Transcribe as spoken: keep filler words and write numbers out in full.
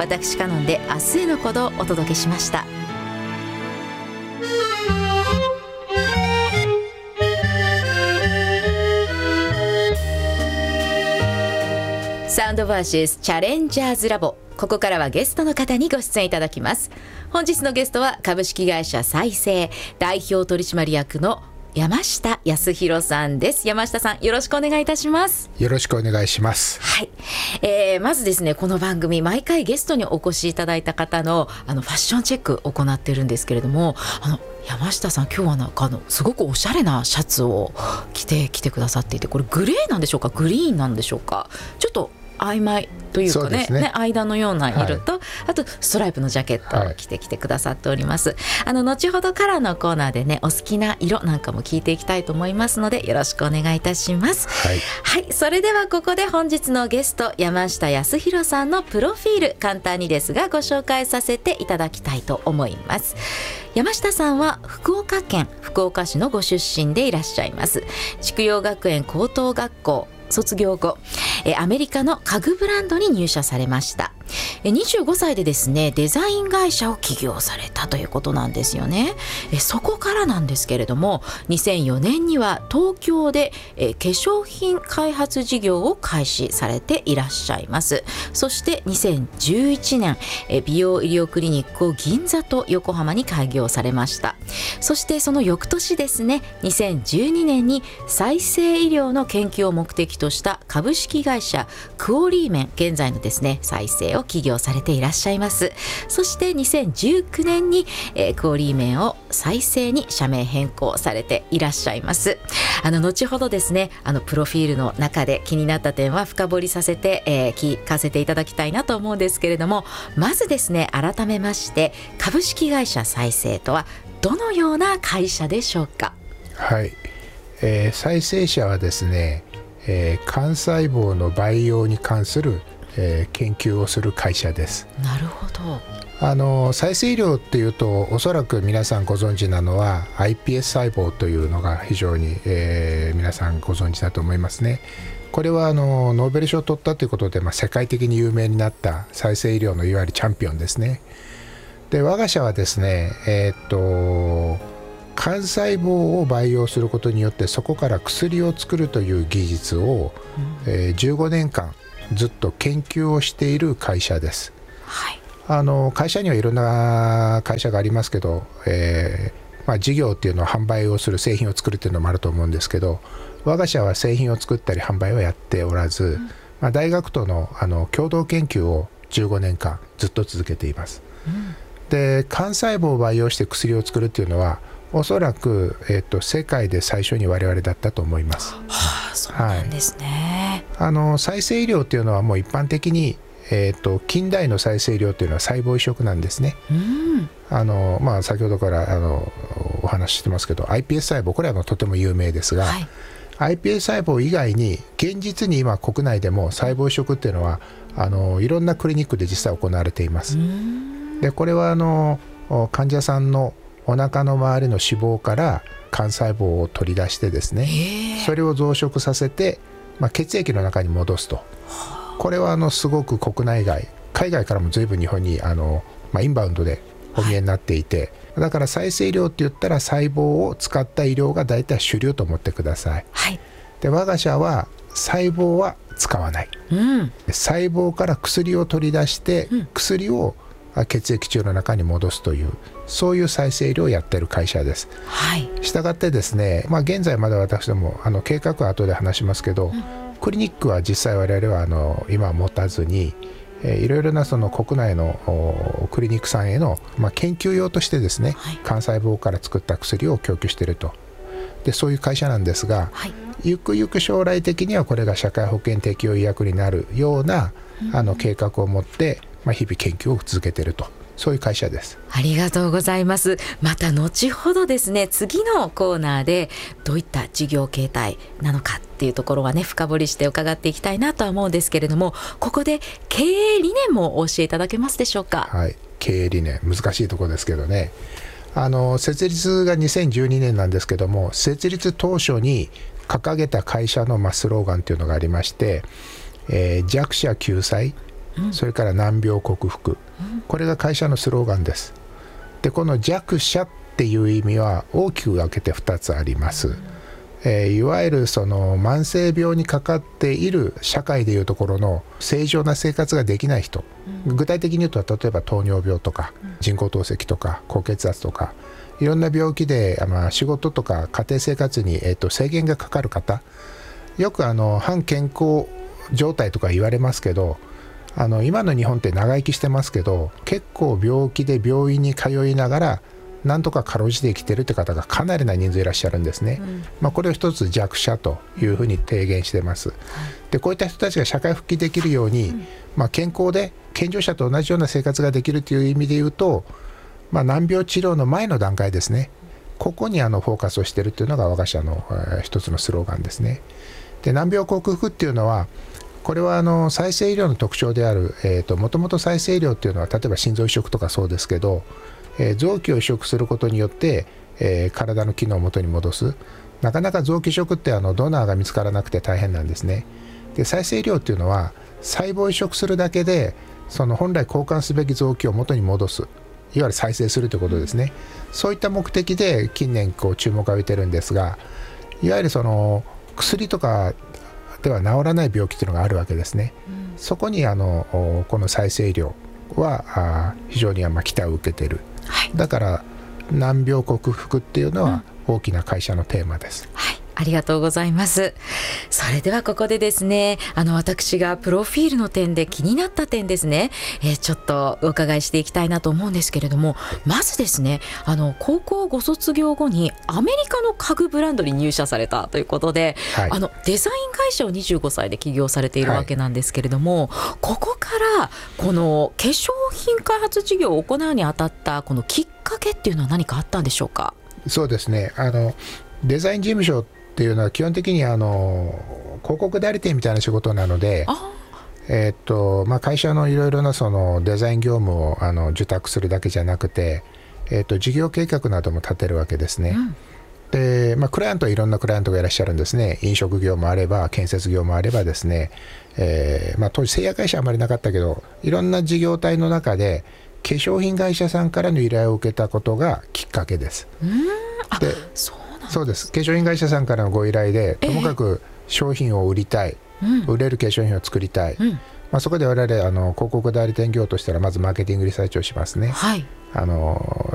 私カノンで明日への鼓動をお届けしました。サウンドバーシスチャレンジャーズラボ、ここからはゲストの方にご出演いただきます。本日のゲストは株式会社再生代表取締役の山下康弘さんです。山下さん、よろしくお願いいたします。 よろしくお願いします。 はい、えー、まずですね、この番組毎回ゲストにお越しいただいた方のあのファッションチェックを行っているんですけれども、あの山下さん、今日はなんかあのすごくおしゃれなシャツを着てきてくださっていて、これグレーなんでしょうか、グリーンなんでしょうか、ちょっと曖昧というか ね, ね, ね間のような色と、はい、あとストライプのジャケットを着てきてくださっております、はい、あの後ほどからのコーナーでね、お好きな色なんかも聞いていきたいと思いますので、よろしくお願いいたします。 はい、 はい、それではここで本日のゲスト山下康弘さんのプロフィール、簡単にですがご紹介させていただきたいと思います。山下さんは福岡県福岡市のご出身でいらっしゃいます。筑陽学園高等学校卒業後、アメリカの家具ブランドに入社されました。にじゅうごさいでですね、デザイン会社を起業されたということなんですよね。そこからなんですけれども、にせんよねんには東京で化粧品開発事業を開始されていらっしゃいます。そしてにせんじゅういちねん、美容医療クリニックを銀座と横浜に開業されました。そしてその翌年ですね、にせんじゅうにねんに再生医療の研究を目的とした株式会社クオリーメン、現在のですね再生を起業されていらっしゃいます。そしてにせんじゅうきゅうねんに、えー、クオリーメンを再生に社名変更されていらっしゃいます。あの後ほどですね、あのプロフィールの中で気になった点は深掘りさせて、えー、聞かせていただきたいなと思うんですけれども、まずですね、改めまして株式会社再生とはどのような会社でしょうか。 はい、えー、再生社はですね、えー、幹細胞の培養に関する、えー、研究をする会社です。 なるほど。 あの再生医療っていうと、おそらく皆さんご存知なのは アイピーエス 細胞というのが非常に、えー、皆さんご存知だと思いますね。これはあのノーベル賞を取ったということで、まあ、世界的に有名になった再生医療のいわゆるチャンピオンですね。で、我が社はですね、えー、っと幹細胞を培養することによってそこから薬を作るという技術を、うんえー、じゅうごねんかんずっと研究をしている会社です。 はい、 あの会社にはいろんな会社がありますけど、えーまあ、事業っていうのは販売をする、製品を作るっていうのもあると思うんですけど、我が社は製品を作ったり販売はやっておらず、うんまあ、大学と の, あの共同研究をじゅうごねんかんずっと続けています。うん、で、幹細胞を培養して薬を作るっていうのはおそらく、えー、と世界で最初に我々だったと思います。 はあ、そうなんですね。 はい、あの再生医療っていうのはもう一般的に、えー、と近代の再生医療っていうのは細胞移植なんですね。うんあのまあ、先ほどからあのお話ししてますけど アイピーエス 細胞、これはもうとても有名ですが、はい、アイピーエス 細胞以外に現実に今国内でも細胞移植っていうのはあのいろんなクリニックで実際行われています。うんで、これはあの患者さんのお腹の周りの脂肪から幹細胞を取り出してですね、それを増殖させて、まあ、血液の中に戻すと。これはあのすごく国内外海外からも随分日本にあの、まあ、インバウンドでお見えになっていて、はい、だから再生医療って言ったら細胞を使った医療が大体主流と思ってください。はい、で、我が社は細胞は使わない、うん、細胞から薬を取り出して、うん、薬を血液中の中に戻すという、そういう再生医療をやっている会社です。はい、したがってですね、まあ、現在まだ私どもあの計画は後で話しますけど、うん、クリニックは実際我々はあの今は持たずに、えー、いろいろなその国内のクリニックさんへの、まあ、研究用としてですね、はい、幹細胞から作った薬を供給していると。で、そういう会社なんですが、はい、ゆくゆく将来的にはこれが社会保険適用医薬になるような、うん、あの計画を持ってまあ、日々研究を続けていると、そういう会社です。 ありがとうございます。また後ほどですね、次のコーナーでどういった事業形態なのかっていうところはね、深掘りして伺っていきたいなとは思うんですけれども、ここで経営理念もお教えいただけますでしょうか。 はい、経営理念難しいところですけどね、あの設立がにせんじゅうにねんなんですけども、設立当初に掲げた会社の、まあ、スローガンというのがありまして、えー、弱者救済、 うん、それから難病克服、うん、これが会社のスローガンです。でこの弱者っていう意味は大きく分けてふたつあります。うんえー、いわゆるその慢性病にかかっている社会でいうところの正常な生活ができない人、うん、具体的に言うと例えば糖尿病とか、うん、人工透析とか高血圧とかいろんな病気で、まあ、仕事とか家庭生活に、えー、と制限がかかる方、よくあの反健康状態とか言われますけど、あの今の日本って長生きしてますけど結構病気で病院に通いながらなんとかかろうじて生きてるって方がかなりな人数いらっしゃるんですね、うんまあ、これを一つ弱者というふうに提言してます、うん、でこういった人たちが社会復帰できるように、うんまあ、健康で健常者と同じような生活ができるという意味で言うと、まあ、難病治療の前の段階ですね、ここにあのフォーカスをしているというのが我が社の、えー、一つのスローガンですね。で難病克服っていうのはこれはあの再生医療の特徴である、えーと、もともと再生医療っていうのは例えば心臓移植とかそうですけど、えー、臓器を移植することによって、えー、体の機能を元に戻す。なかなか臓器移植ってあのドナーが見つからなくて大変なんですね。で再生医療っていうのは細胞移植するだけでその本来交換すべき臓器を元に戻す、いわゆる再生するということですね。そういった目的で近年こう注目を浴びてるんですが、いわゆるその薬とかでは治らない病気というのがあるわけですね、うん、そこにあのこの再生医療は非常にまあ期待を受けている、はい、だから難病克服っていうのは大きな会社のテーマです、 うんはい、ありがとうございます。それではここでですね、あの私がプロフィールの点で気になった点ですね、えー、ちょっとお伺いしていきたいなと思うんですけれども、まずですね、あの高校ご卒業後にアメリカの家具ブランドに入社されたということで、はい、あのデザイン会社をにじゅうごさいで起業されているわけなんですけれども、はい、ここからこの化粧品開発事業を行うにあたったこのきっかけっていうのは何かあったんでしょうか。 そうですね、あのデザイン事務所っていうのは基本的にあの広告代理店みたいな仕事なので、えーっとまあ、会社のいろいろなそのデザイン業務をあの受託するだけじゃなくて、えーっと事業計画なども立てるわけですね、うんでまあ、クライアントはいろんなクライアントがいらっしゃるんですね。飲食業もあれば建設業もあればですね、えーまあ、当時製薬会社はあまりなかったけどいろんな事業体の中で化粧品会社さんからの依頼を受けたことがきっかけです。 うーんあでそうそうです。化粧品会社さんからのご依頼でともかく商品を売りたい、えー、売れる化粧品を作りたい、うんまあ、そこで我々あの広告代理店業としたらまずマーケティングリサーチをしますね、 はい、 あの